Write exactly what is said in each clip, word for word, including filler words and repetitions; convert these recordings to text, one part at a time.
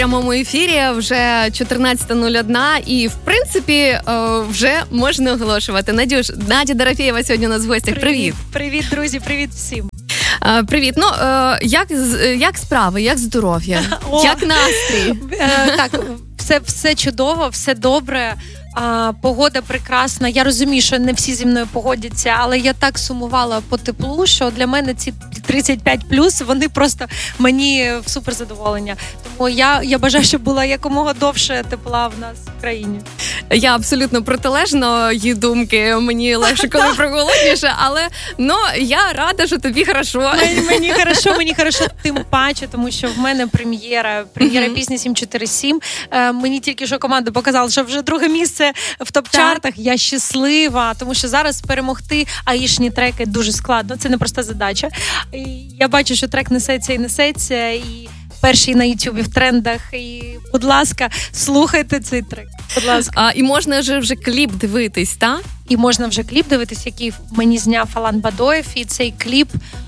прямому ефірі, вже чотирнадцята нуль один, і, в принципі, вже можна оголошувати. Надюш, Надя Дорофєєва сьогодні у нас в гостях. Привіт. Привіт, привіт, друзі, привіт всім. А, привіт. Ну, як, як справи, як здоров'я, О, як настрій? Так, все, все чудово, все добре. А, погода прекрасна. Я розумію, що не всі зі мною погодяться, але я так сумувала по теплу, що для мене ці тридцять п'ять плюс, вони просто мені в супер задоволення. Тому я, я бажаю, щоб була якомога довше тепла в нас в країні. Я абсолютно протилежної думки. Мені легше, коли прохолодніше, але ну, я рада, що тобі хорошо. Мені, мені хорошо, мені хорошо тим паче, тому що в мене прем'єра, прем'єра uh-huh. пісні сім чотири сім. Е, мені тільки що команда показала, що вже друге місце в топ-чартах. Так. Я щаслива, тому що зараз перемогти аїшні треки дуже складно. Це непроста задача. І я бачу, що трек несеться і несеться, і перший на Ютубі в трендах. І, будь ласка, слухайте цей трек. Будь ласка. А, і можна вже вже кліп дивитись, так? І можна вже кліп дивитись, який мені зняв Алан Бадоєв. І цей кліп,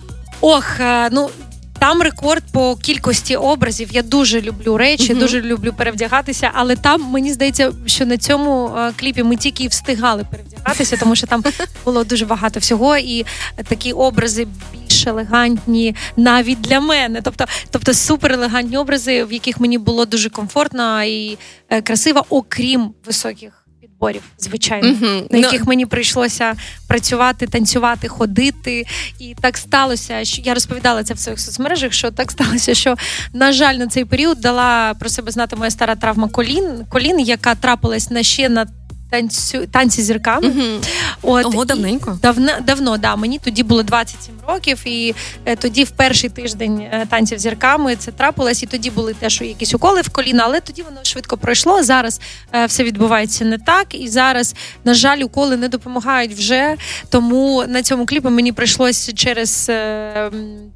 ох, ну... Там рекорд по кількості образів. Я дуже люблю речі, uh-huh. дуже люблю перевдягатися, але там, мені здається, що на цьому е, кліпі ми тільки і встигали перевдягатися, тому що там було дуже багато всього, і такі образи більш елегантні навіть для мене. Тобто, тобто супер елегантні образи, в яких мені було дуже комфортно і е, красиво, окрім високих підборів, звичайно, uh-huh. на яких no. мені прийшлося працювати, танцювати, ходити. І так сталося, що я розповідала це в своїх соцмережах, що так сталося, що, на жаль, на цей період дала про себе знати моя стара травма колін, колін, яка трапилась на ще на танцю, танці зірками. Uh-huh. От, Ого, давненько. Давно, давно, да. Мені тоді було двадцять сім років, і е, тоді в перший тиждень е, танців зірками це трапилось, і тоді були теж якісь уколи в коліна, але тоді воно швидко пройшло. Зараз е, все відбувається не так, і зараз, на жаль, уколи не допомагають вже, тому на цьому кліпі мені прийшлося через е,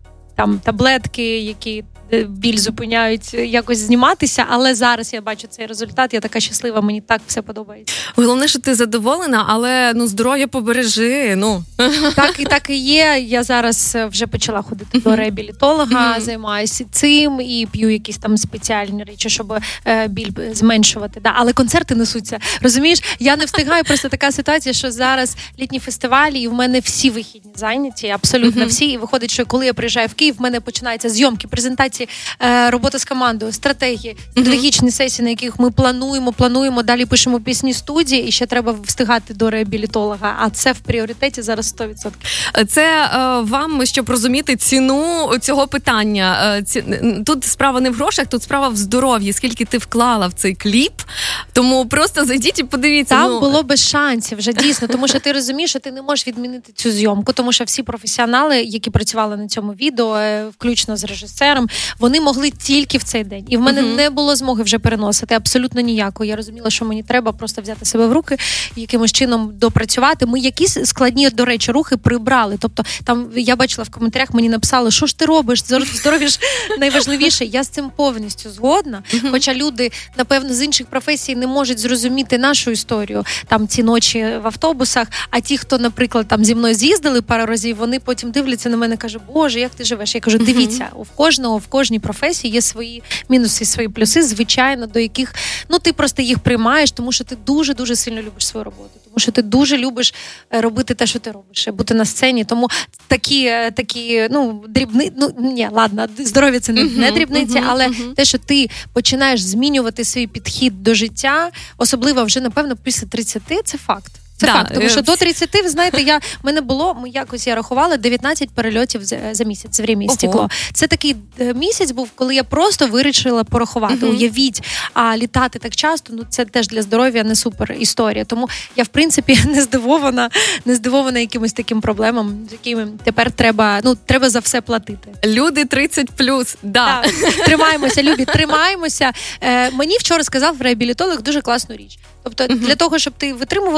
там таблетки, які біль зупиняють, якось зніматися, але зараз я бачу цей результат, я така щаслива, мені так все подобається. Головне, що ти задоволена, але ну здоров'я побережи, ну. Так і так і є, я зараз вже почала ходити до реабілітолога, mm-hmm. займаюся цим і п'ю якісь там спеціальні речі, щоб е, біль зменшувати. Да, але концерти несуться, розумієш, я не встигаю, просто така ситуація, що зараз літні фестивалі, і в мене всі вихідні зайняті, абсолютно mm-hmm. всі, і виходить, що коли я приїжджаю в Київ, в мене починаються зйомки, презентації, робота з командою, стратегії, стратегічні mm-hmm. сесії, на яких ми плануємо, плануємо, далі пишемо пісні студії, і ще треба встигати до реабілітолога, а це в пріоритеті зараз сто відсотків. Це е, вам, щоб розуміти ціну цього питання. Е, ці, тут справа не в грошах, тут справа в здоров'ї, скільки ти вклала в цей кліп, тому просто зайдіть і подивіться. Там ну... було без шансів, вже дійсно, тому що ти розумієш, що ти не можеш відмінити цю зйомку, тому що всі професіонали, які працювали на цьому відео, включно з режисером, вони могли тільки в цей день. І в мене uh-huh. не було змоги вже переносити абсолютно ніякої. Я розуміла, що мені треба просто взяти себе в руки і якимось чином допрацювати. Ми якісь складні, до речі, рухи прибрали. Тобто там я бачила в коментарях, мені написали, що ж ти робиш? Здоров'я ж найважливіше. Я з цим повністю згодна. Uh-huh. Хоча люди, напевно, з інших професій не можуть зрозуміти нашу історію. Там ці ночі в автобусах. А ті, хто, наприклад, там зі мною з'їздили пару разів, вони потім дивляться на мене і кажуть, Боже, як ти живеш? Я кажу, дивіться, uh-huh. в кожного, в кожній професії є свої мінуси, свої плюси, звичайно, до яких, ну, ти просто їх приймаєш, тому що ти дуже-дуже сильно любиш свою роботу, тому що ти дуже любиш робити те, що ти робиш, бути на сцені, тому такі, такі, ну, дрібни, ну, ні, ладно, здоров'я це не, uh-huh, не дрібниці, uh-huh, але uh-huh. те, що ти починаєш змінювати свій підхід до життя, особливо вже, напевно, після тридцяти, це факт. Це да, факт, тому що до тридцяти, ви знаєте, я, в мене було, ми якось я рахувала, дев'ятнадцять перельотів за, за місяць, время і стекло. Це такий місяць був, коли я просто вирішила порахувати. Угу. Уявіть, а літати так часто, ну це теж для здоров'я не супер історія. Тому я, в принципі, не здивована, не здивована якимось таким проблемам, з якими тепер треба, ну, треба за все платити. Люди тридцять плюс, да. Так, тримаємося, любі, тримаємося. Е, мені вчора сказав реабілітолог дуже класну річ. Тобто, угу. для того, щоб ти витримувала все, ти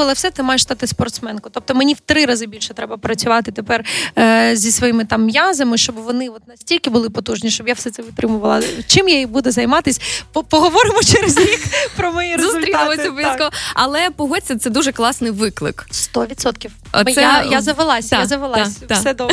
маєш стати спортсменкою. Тобто мені в три рази більше треба працювати тепер е, зі своїми там м'язами, щоб вони от настільки були потужні, щоб я все це витримувала. Чим я і буду займатися? Поговоримо через рік про мої результати. Зустрінемося обов'язково. Але погодься, це дуже класний виклик. Сто відсотків. Це... Я, я завелась, та, я завелась. Та, все та. добре.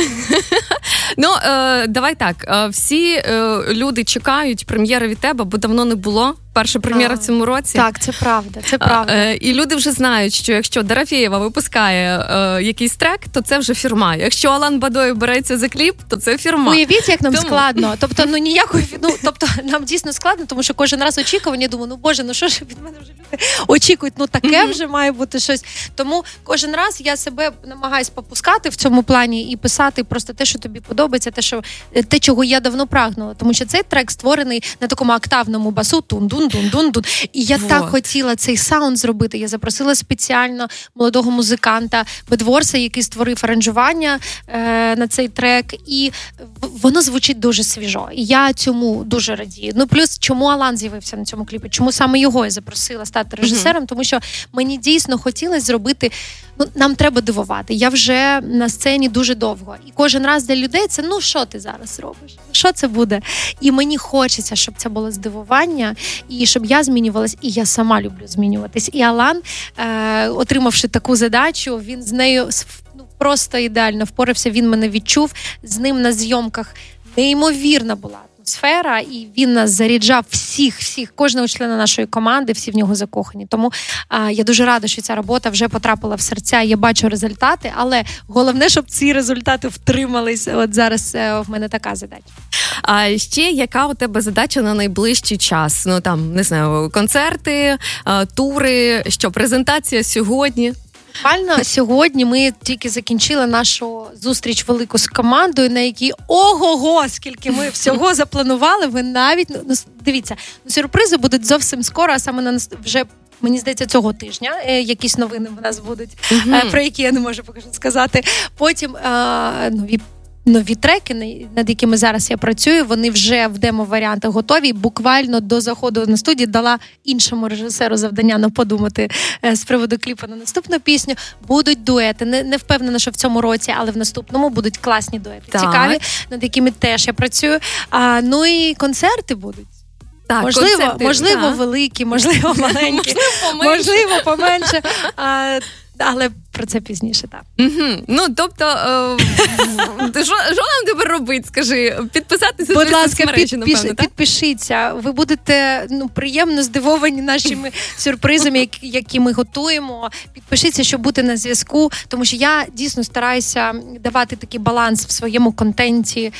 Ну, е, давай так. Е, всі е, люди чекають прем'єри від тебе, бо давно не було. Перша прем'єра в цьому році. Так, це правда, це правда. Е, і люди вже знають, що якщо Дорофєєва випускає е, якийсь трек, то це вже фірма. Якщо Алан Бадоєв береться за кліп, то це фірма. Уявіть, як нам тому... складно. Тобто, ну ніякої, ну, тобто, нам дійсно складно, тому що кожен раз очікування, думаю, ну боже, ну що ж від мене вже люди очікують, ну таке mm-hmm. вже має бути щось. Тому кожен раз я себе намагаюсь попускати в цьому плані і писати просто те, що тобі подобається, те, що те, чого я давно прагнула. Тому що цей трек створений на такому октавному басу, тун-дун-дун-дун-дун. І я вот. так хотіла цей саунд зробити. Я запросила спеціально молодого музиканта Бедворса, який створив аранжування е, на цей трек. І воно звучить дуже свіжо. І я цьому дуже радію. Ну, плюс, чому Алан з'явився на цьому кліпі? Чому саме його я запросила стати режисером? Mm-hmm. Тому що мені дійсно хотілося зробити, ну, нам треба дивувати. Я вже на сцені дуже довго. І кожен раз для людей це, ну, що ти зараз робиш? Що це буде? І мені хочеться, щоб це було здивування, і щоб я змінювалась, і я сама люблю змінюватись. І Алан, е, отримавши таку задачу, він з нею ну, просто ідеально впорався, він мене відчув. З ним на зйомках неймовірна була сфера, і він нас заряджав всіх, всіх, кожного члена нашої команди, всі в нього закохані. Тому а, я дуже рада, що ця робота вже потрапила в серця, я бачу результати, але головне, щоб ці результати втримались. От зараз е, в мене така задача. А ще яка у тебе задача на найближчий час? Ну там, не знаю, концерти, тури, що, презентація сьогодні? Буквально сьогодні ми тільки закінчили нашу зустріч велику з командою, на якій ого-го, скільки ми всього запланували. Ви навіть, ну, дивіться, сюрпризи будуть зовсім скоро, а саме на вже, мені здається, цього тижня е, якісь новини в нас будуть, mm-hmm. е, про які я не можу поки що сказати. Потім е, нові Нові треки, над якими зараз я працюю, вони вже в демо-варіантах готові. Буквально до заходу на студію дала іншому режисеру завдання на подумати з приводу кліпу на наступну пісню. Будуть дуети. Не, не впевнена, що в цьому році, але в наступному будуть класні дуети. Так. Цікаві, над якими теж я працюю. А, ну і концерти будуть. Так, можливо, концерти, можливо так. великі, можливо маленькі, можливо поменше. Можливо, поменше. А, але про це пізніше, так. Угу. Ну, тобто, е, що нам тепер робити, скажи? Підписатися будь ласка, мережі, підпиш, напевно, підпишіться. Ви будете ну, приємно здивовані нашими сюрпризами, які, які ми готуємо. Підпишіться, щоб бути на зв'язку, тому що я дійсно стараюся давати такий баланс в своєму контенті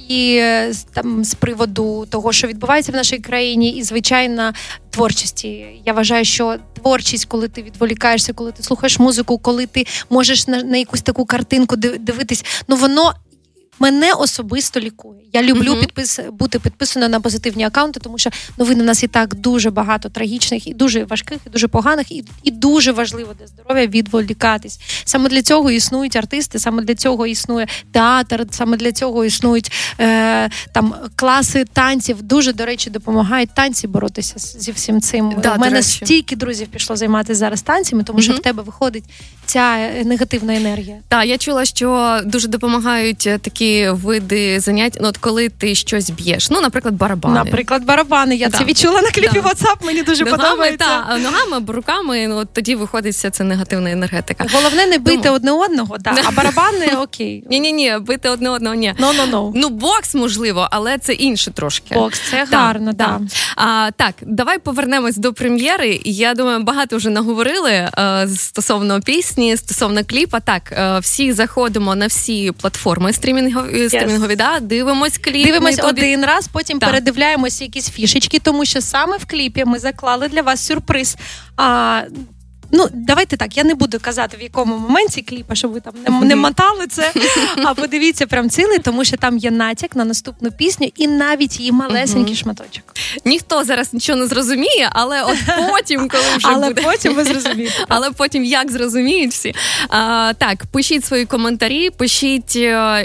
і там з приводу того, що відбувається в нашій країні, і, звичайно, творчості. Я вважаю, що творчість, коли ти відволікаєшся, коли ти слухаєш музику, коли ти можеш на, на якусь таку картинку дивитись, ну воно мене особисто лікує. Я люблю uh-huh. підпис... бути підписаною на позитивні акаунти, тому що новин у нас і так дуже багато трагічних, і дуже важких, і дуже поганих, і, і дуже важливо для здоров'я відволікатись. Саме для цього існують артисти, саме для цього існує театр, саме для цього існують е, там класи танців. Дуже, до речі, допомагають танці боротися зі всім цим. Да, у мене стільки друзів пішло займатися зараз танцями, тому uh-huh. що в тебе виходить ця негативна енергія. Так, я чула, що дуже допомагають такі види занять, ну, от коли ти щось б'єш. Ну, наприклад, барабани. Наприклад, барабани. Я да. це відчула на кліпі да. WhatsApp, мені дуже ногами, подобається. Та, ногами або руками, ну, от тоді виходить вся ця негативна енергетика. Головне не бити Тому... одне одного, да. а барабани окей. Ні-ні-ні, бити одне одного, ні. No-no-no. Ну, бокс, можливо, але це інше трошки. Бокс, це да, гарно, да. Да. А, так, давай повернемось до прем'єри. Я думаю, багато вже наговорили а, стосовно пісні, стосовно кліпа. Так, а, всі заходимо на всі платформи стрімінгові, yes. стрімінгові, да, дивимось кліп. Дивимось один раз, потім так. передивляємося якісь фішечки, тому що саме в кліпі ми заклали для вас сюрприз. А, ну, давайте так, я не буду казати, в якому моменті кліпа, щоб ви там не, не мотали це, а подивіться прям цілий, тому що там є натяк на наступну пісню і навіть її малесенький шматочок. Ніхто зараз нічого не зрозуміє, але от потім, коли вже але буде... Але потім ви зрозумієте. Але потім як зрозуміють всі. А, так, пишіть свої коментарі, пишіть,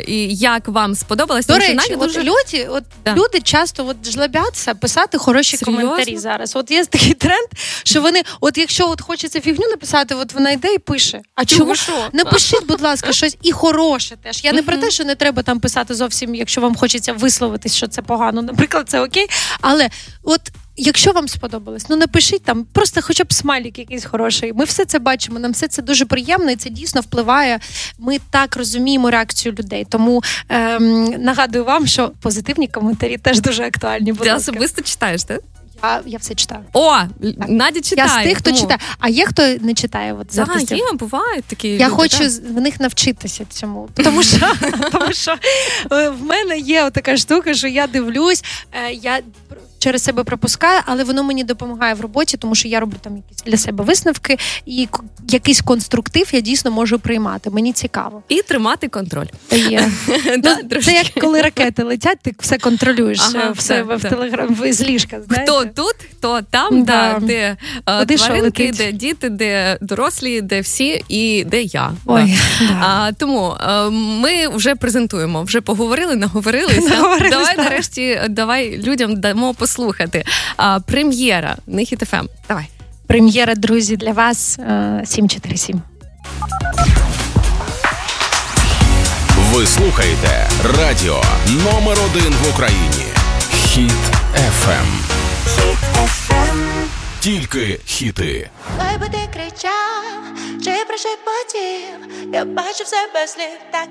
як вам сподобалось. До речі, от дуже... люди, от да. люди часто от жлобяться писати хороші Серйозно? Коментарі зараз. От є такий тренд, що вони, от якщо от хочеться фігню фігню написати, от вона йде і пише. А чому? Напишіть, будь ласка, щось і хороше теж. Я не про те, що не треба там писати зовсім, якщо вам хочеться висловитись, що це погано. Наприклад, це окей. Але от якщо вам сподобалось, ну напишіть там просто хоча б смайлік якийсь хороший. Ми все це бачимо, нам все це дуже приємно, і це дійсно впливає. Ми так розуміємо реакцію людей. Тому ем, нагадую вам, що позитивні коментарі теж дуже актуальні. Ти особисто читаєш, так? Я, я все читаю. О, так. Надя читає. Я з тих, хто ну. читає. А є, хто не читає? От, з артистів? Так, є, бувають такі Я люди, хочу так? в них навчитися цьому. Тому що, тому що в мене є така штука, що я дивлюсь, я через себе пропускаю, але воно мені допомагає в роботі, тому що я роблю там якісь для себе висновки, і якийсь конструктив я дійсно можу приймати. Мені цікаво. І тримати контроль. Є. Ну, це як коли ракети летять, ти все контролюєш ага, в себе в телеграм, з ліжка. Знаєте? Хто тут, хто там, да. Да, де Куди тваринки, де діти, де дорослі, де всі і де я. Ой, да. Да. А, тому а, ми вже презентуємо, вже поговорили, наговорилися. Наговорились, давай да. нарешті, давай людям дамо послухати. А, прем'єра на Хіт еф ем. Давай. Прем'єра, друзі, для вас сім чотири сім. Ви слухаєте радіо номер один в Україні. Хіт еф ем. Хіт еф ем. Тільки хіти. Хай би ти кричав, чи прошепотів, я бачу в себе слів так.